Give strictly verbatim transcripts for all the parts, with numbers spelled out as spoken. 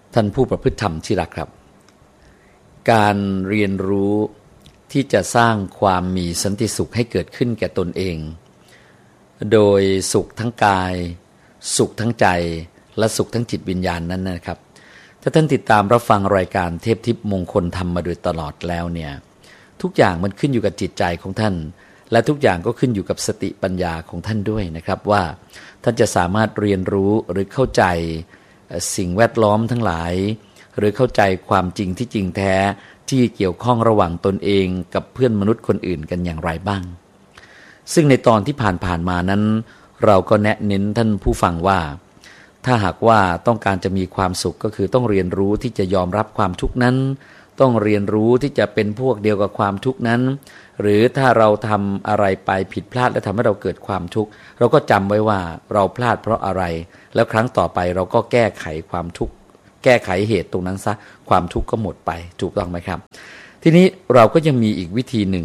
ท่านผู้ประพฤติธรรมที่รักครับการเรียนรู้ที่จะสร้างความมีสันติสุขให้เกิดขึ้นแก่ตนเองโดยสุขทั้งกายสุขทั้งใจและสุขทั้งจิตวิญญาณนั้นนะครับถ้าท่านติดตามรับฟังรายการเทพทิพย์มงคลธรรมมาโดยตลอดแล้วเนี่ยทุกอย่างมันขึ้นอยู่กับจิตใจของท่านและทุกอย่างก็ขึ้นอยู่กับสติปัญญาของท่านด้วยนะครับว่าท่านจะสามารถเรียนรู้หรือเข้าใจสิ่งแวดล้อมทั้งหลายหรือเข้าใจความจริงที่จริงแท้ที่เกี่ยวข้องระหว่างตนเองกับเพื่อนมนุษย์คนอื่นกันอย่างไรบ้างซึ่งในตอนที่ผ่านๆมานั้นเราก็แนะเน้นท่านผู้ฟังว่าถ้าหากว่าต้องการจะมีความสุขก็คือต้องเรียนรู้ที่จะยอมรับความทุกข์นั้นต้องเรียนรู้ที่จะเป็นพวกเดียวกับความทุกข์นั้นหรือถ้าเราทำอะไรไปผิดพลาดและทำให้เราเกิดความทุกข์เราก็จำไว้ว่าเราพลาดเพราะอะไรแล้วครั้งต่อไปเราก็แก้ไขความทุกข์แก้ไขเหตุตรงนั้นซะความทุกข์ก็หมดไปถูกต้องไหมครับทีนี้เราก็ยังมีอีกวิธีหนึ่ง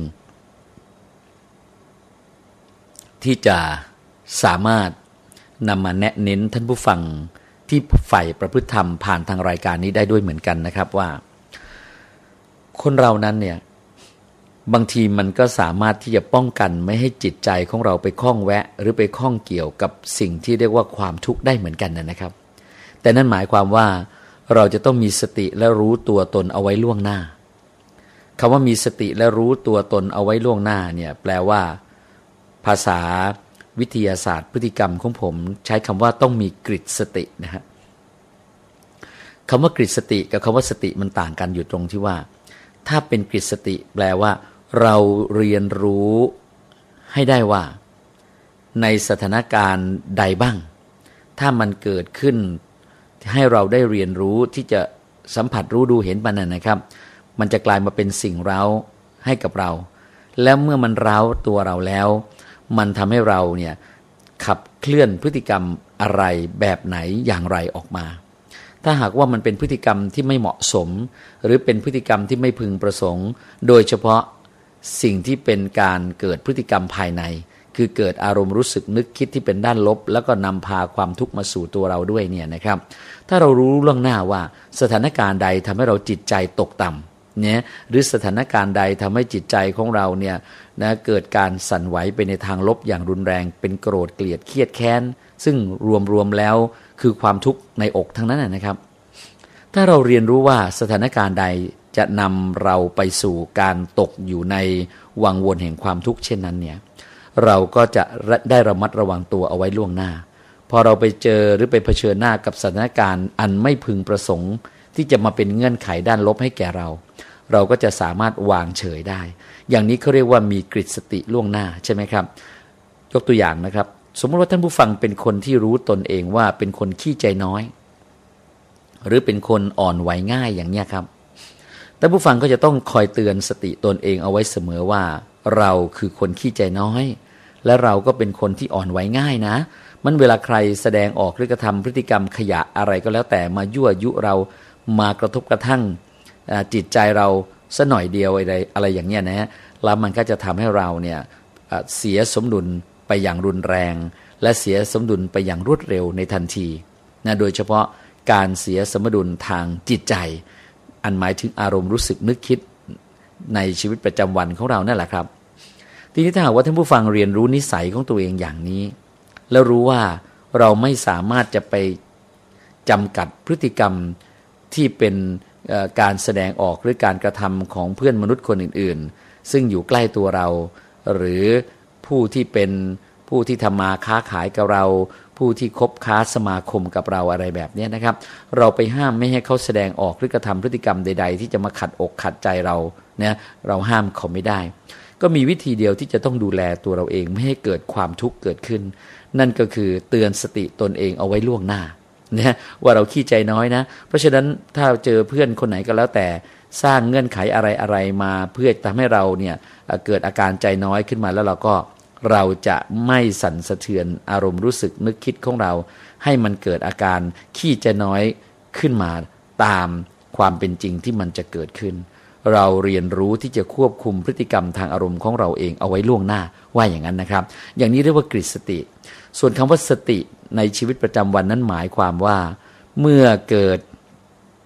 ที่จะสามารถนำมาแนะเน้นท่านผู้ฟังที่ใฝ่ประพฤติธรรมผ่านทางรายการนี้ได้ด้วยเหมือนกันนะครับว่าคนเรานั้นเนี่ยบางทีมันก็สามารถที่จะป้องกันไม่ให้จิตใจของเราไปคล้องแวะหรือไปคล้องเกี่ยวกับสิ่งที่เรียกว่าความทุกข์ได้เหมือนกันนะครับแต่นั่นหมายความว่าเราจะต้องมีสติและรู้ตัวตนเอาไว้ล่วงหน้าคำว่ามีสติและรู้ตัวตนเอาไว้ล่วงหน้าเนี่ยแปลว่าภาษาวิทยาศาสตร์พฤติกรรมของผมใช้คำว่าต้องมีกฤตสตินะฮะคำว่ากฤตสติกับคำว่าสติมันต่างกันอยู่ตรงที่ว่าถ้าเป็นกฤตสติแปลว่าเราเรียนรู้ให้ได้ว่าในสถานการณ์ใดบ้างถ้ามันเกิดขึ้นให้เราได้เรียนรู้ที่จะสัมผัสรู้ดูเห็นมันนะครับมันจะกลายมาเป็นสิ่งเร้าให้กับเราแล้วเมื่อมันเร้าตัวเราแล้วมันทำให้เราเนี่ยขับเคลื่อนพฤติกรรมอะไรแบบไหนอย่างไรออกมาถ้าหากว่ามันเป็นพฤติกรรมที่ไม่เหมาะสมหรือเป็นพฤติกรรมที่ไม่พึงประสงค์โดยเฉพาะสิ่งที่เป็นการเกิดพฤติกรรมภายในคือเกิดอารมณ์รู้สึกนึกคิดที่เป็นด้านลบแล้วก็นำพาความทุกข์มาสู่ตัวเราด้วยเนี่ยนะครับถ้าเรารู้ล่วงหน้าว่าสถานการณ์ใดทำให้เราจิตใจตกต่ำเนี่ยหรือสถานการณ์ใดทำให้จิตใจของเราเนี่ยนะเกิดการสั่นไหวไปในทางลบอย่างรุนแรงเป็นโกรธเกลียดเครียดแค้นซึ่งรวมๆแล้วคือความทุกข์ในอกทั้งนั้นนะครับถ้าเราเรียนรู้ว่าสถานการณ์ใดจะนำเราไปสู่การตกอยู่ในวังวนแห่งความทุกข์เช่นนั้นเนี่ยเราก็จะได้ระมัดระวังตัวเอาไว้ล่วงหน้าพอเราไปเจอหรือไปเผชิญหน้ากับสถานการณ์อันไม่พึงประสงค์ที่จะมาเป็นเงื่อนไขด้านลบให้แก่เราเราก็จะสามารถวางเฉยได้อย่างนี้เขาเรียกว่ามีกฤตสติล่วงหน้าใช่ไหมครับยกตัวอย่างนะครับสมมติว่าท่านผู้ฟังเป็นคนที่รู้ตนเองว่าเป็นคนขี้ใจน้อยหรือเป็นคนอ่อนไหวง่ายอย่างเนี้ยครับท่านผู้ฟังก็จะต้องคอยเตือนสติตนเองเอาไว้เสมอว่าเราคือคนขี้ใจน้อยและเราก็เป็นคนที่อ่อนไหวง่ายนะมันเวลาใครแสดงออกหรือกระทำพฤติกรรมขยะอะไรก็แล้วแต่มายั่วยุเรามากระทบกระทั่งจิตใจเราซะหน่อยเดียวอะไรอะไรอย่างเงี้ยนะฮะแล้วมันก็จะทำให้เราเนี่ยเสียสมดุลไปอย่างรุนแรงและเสียสมดุลไปอย่างรวดเร็วในทันทีนะโดยเฉพาะการเสียสมดุลทางจิตใจอันหมายถึงอารมณ์รู้สึกนึกคิดในชีวิตประจำวันของเรานั่นแหละครับทีนี้ถ้าหากว่าท่านผู้ฟังเรียนรู้นิสัยของตัวเองอย่างนี้แล้วรู้ว่าเราไม่สามารถจะไปจำกัดพฤติกรรมที่เป็นการแสดงออกหรือการกระทำของเพื่อนมนุษย์คนอื่นๆซึ่งอยู่ใกล้ตัวเราหรือผู้ที่เป็นผู้ที่ทำมาค้าขายกับเราผู้ที่คบค้าสมาคมกับเราอะไรแบบนี้นะครับเราไปห้ามไม่ให้เขาแสดงออกหรือกระทำพฤติกรรมใดๆที่จะมาขัดอกขัดใจเราเนี่ยเราห้ามเขาไม่ได้ก็มีวิธีเดียวที่จะต้องดูแลตัวเราเองไม่ให้เกิดความทุกข์เกิดขึ้นนั่นก็คือเตือนสติตนเองเอาไว้ล่วงหน้าเนี่ยว่าเราขี้ใจน้อยนะเพราะฉะนั้นถ้าเจอเพื่อนคนไหนก็แล้วแต่สร้างเงื่อนไขอะไรๆมาเพื่อทำให้เราเนี่ยเกิดอาการใจน้อยขึ้นมาแล้วเราก็เราจะไม่สั่นสะเทือนอารมณ์รู้สึกนึกคิดของเราให้มันเกิดอาการขี้ใจน้อยขึ้นมาตามความเป็นจริงที่มันจะเกิดขึ้นเราเรียนรู้ที่จะควบคุมพฤติกรรมทางอารมณ์ของเราเองเอาไว้ล่วงหน้าว่าอย่างนั้นนะครับอย่างนี้เรียกว่ากฤตสติส่วนคำว่าสติในชีวิตประจำวันนั้นหมายความว่าเมื่อเกิด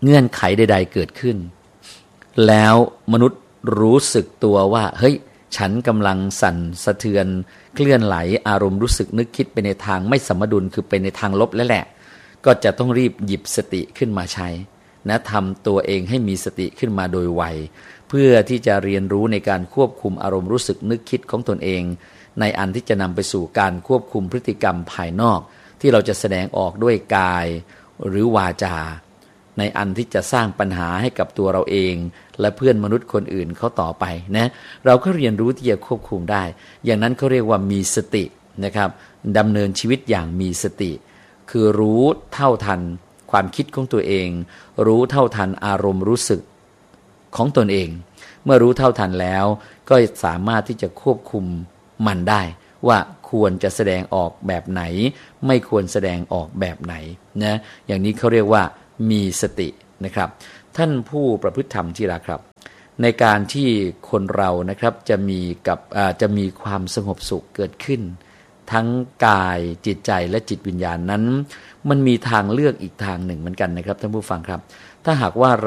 เงื่อนไขใดๆเกิดขึ้นแล้วมนุษย์รู้สึกตัวว่าเฮ้ยฉันกำลังสั่นสะเทือนเคลื่อนไหลอารมณ์รู้สึกนึกคิดไปในทางไม่สมดุลคือไปในทางลบแล้วแหละก็จะต้องรีบหยิบสติขึ้นมาใช้นะทำตัวเองให้มีสติขึ้นมาโดยไวเพื่อที่จะเรียนรู้ในการควบคุมอารมณ์รู้สึกนึกคิดของตนเองในอันที่จะนำไปสู่การควบคุมพฤติกรรมภายนอกที่เราจะแสดงออกด้วยกายหรือวาจาในอันที่จะสร้างปัญหาให้กับตัวเราเองและเพื่อนมนุษย์คนอื่นเขาต่อไปนะเราก็เรียนรู้ที่จะควบคุมได้อย่างนั้นเขาเรียกว่ามีสตินะครับดำเนินชีวิตอย่างมีสติคือรู้เท่าทันความคิดของตัวเองรู้เท่าทันอารมณ์รู้สึกของตนเองเมื่อรู้เท่าทันแล้วก็สามารถที่จะควบคุมมันได้ว่าควรจะแสดงออกแบบไหนไม่ควรแสดงออกแบบไหนนะอย่างนี้เขาเรียกว่ามีสตินะครับท่านผู้ประพฤติธรรมที่รักครับในการที่คนเรานะครับจะมีกับจะมีความสงบสุขเกิดขึ้นทั้งกายจิตใจและจิตวิญญาณนั้นมันมีทางเลือกอีกทางหนึ่งเหมือนกันนะครับท่านผู้ฟังครับถ้าหากว่า